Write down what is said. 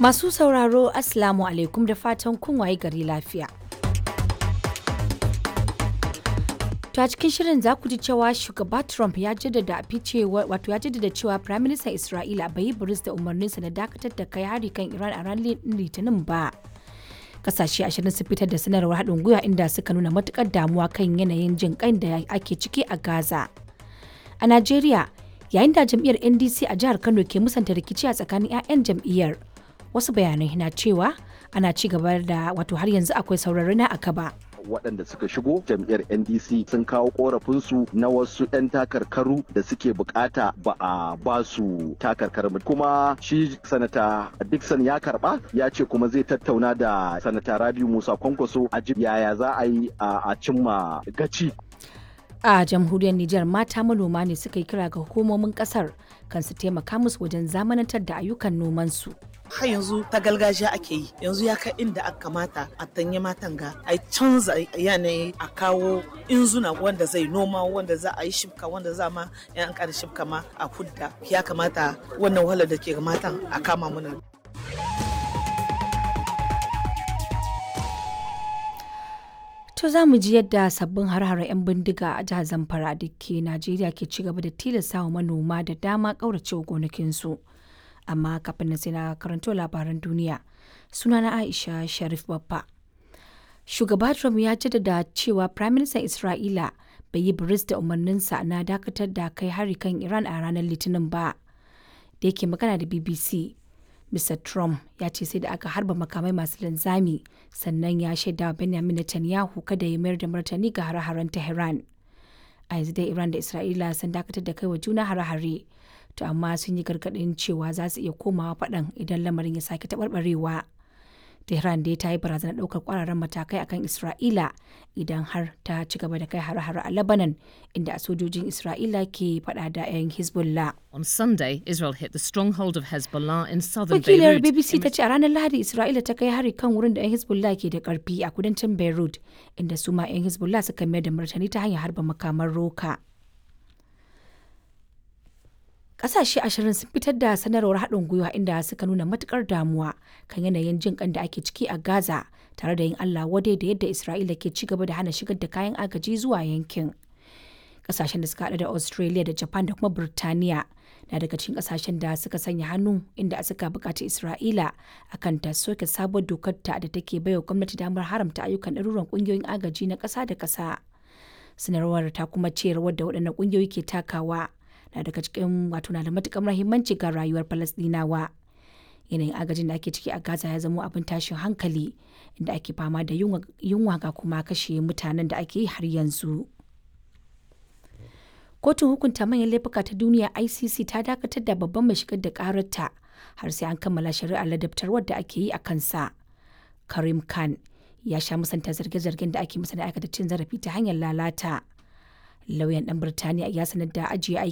Masu sauraro Assalamu alaikum da fatan kun waye gari lafiya. To a cikin shirin za ku ji cewa shugaba Trump ya jaddada cewa Prime Minister Isra'ila bai yi buris da umarninsa na dakatar da kai hari kan Iran a ranar Litinin ba. Kasashe 20 sun fitar da sanarwar haɗin gwiwa inda suka nuna matukar damuwa kan yanayin jin ƙan da ake ciki a Gaza. A Najeriya, yayin da jam'iyyar NDC a jihar Kano ke musanta rikici a tsakanin 'ya'yan jam'iyyar, wasu bayanai na cewa ana ci gaba da har yanzu akwai saurari na akaba. Waɗanda suka shigo jam'iyyar NDC sun kawo korafinsu na wasu 'yan takarkaru da suke bukata ba a ba su takarkar kuma shi sanata Dixon ya karba ya ce kuma zai tattauna da sanata Rabiu Musa Kwankwaso a yaya za a yi a cimma gaci. A jamhuriyar Nijar mata manoma ne suka yi kira ga hukumomin kasar kan su taimaka musu wajen zamanantar da ayyukan nomansu. Har yanzu ta gargajiya ake yi, yanzu ya kai inda aka kamata a tanye matan ga a canza yanayi a kawo inzuna wanda zai noma wanda za a yi shibka wanda za ma yan an kada shibka ma a hudda. Ya kamata wannan wahalar da ke ga matan a kama mana. To za mu ji yadda sabbin har-haren 'yan bindiga a jihar Zamfara da ke Najeriya ke ci gaba da tilasta wa manoma da dama ƙauracewa gonakinsu. Amma kafin na sai na karanto labaran duniya, sunana Aisha Sharif Babba. Shugaba Trump ya jaddada cewa Prime Minister Isra'ila bai yi biris da umarninsa na dakatar da kai hari kan Iran a ranar Litinin ba. Da yake magana da BBC, Mr. Trump ya ce sai da aka harba makamai masu linzami sannan ya shaida wa Benjamin Netanyahu kada ya mayar da martani ga hare-haren Tehran. A yanzu dai Iran da Isra'ila sun dakatar da kai wa juna hare-hare, to amma sun yi gargaɗin cewa za su iya komawa faɗan idan lamarin ya sake taɓarɓarewa. Tehran dai ta yi barazanar ɗaukar ƙwararren matakai akan Isra'ila idan har ta ci gaba da kai hare-hare a Lebanon, inda sojojin Isra'ila ke faɗa da 'yan Hezbollah. On Sunday, Israel hit the stronghold of Hezbollah in southern Wakilar Beirut. BBC ta ce a ranar Lahadi Isra'ila ta kai hari kan wurin da 'yan Hezbollah ke da ƙarfi a kudancin Beirut, inda su ma 'yan Hezbollah suka mayar da martani ta hanyar harba makaman roka. Ƙasashe 20 sun fitar da sanarwar haɗin gwiwa inda suka nuna matukar damuwa kan yanayin jin ƙan da ake ciki a Gaza, tare da yin Allah wadai da yadda Isra'ila ke ci gaba da hana shigar da kayan agaji zuwa yankin. Ƙasashen da suka haɗa da Australia da Japan da kuma Burtaniya na daga cikin ƙasashen da suka sanya hannu inda suka buƙaci Isra'ila akan ta soke sabuwar dokar ta da take baiwa gwamnati damar haramta ayyukan ɗaruran ƙungiyoyin agaji na ƙasa da ƙasa. Sanarwar ta kuma ce rawar da waɗannan ƙungiyoyi ke takawa na daga cikin na da matuƙar muhimmanci ga rayuwar Falasɗinawa. Yanayin agajin da ake ciki a Gaza ya zama abin tashin hankali, inda ake fama da yunwa ga kuma kashe mutanen da ake yi har yanzu. Kotun hukunta manyan laifuka ta duniya ICC ta dakatar da babban mai shigar da ƙararta har sai an kammala shari'ar ladabtarwar da ake yi a kansa. Karim Khan ya sha musanta zarge-zargen da ake masa da aikata cin zarafi ta hanyar lalata. Lauyan ɗan Birtaniya ya sanar da ajiye aiki